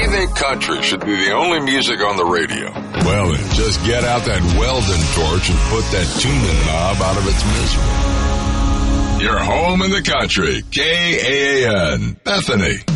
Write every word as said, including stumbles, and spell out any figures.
you think country should be the only music on the radio? Well, then, just get out that Weldon torch and put that tuning knob out of its misery. You're home in the country. K A A N, Bethany.